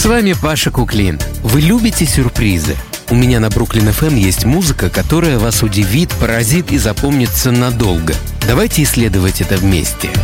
вами Паша Куклин. Вы любите сюрпризы? У меня на Бруклин FM есть музыка, которая вас удивит, поразит и запомнится надолго. Давайте исследовать это вместе.